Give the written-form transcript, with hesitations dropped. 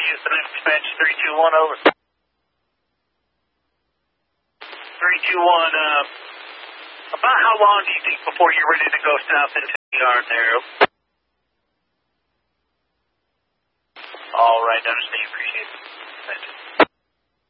Houston Dispatch 321, over. 321, about how long do you think before you're ready to go south into the yard there? All right, understand.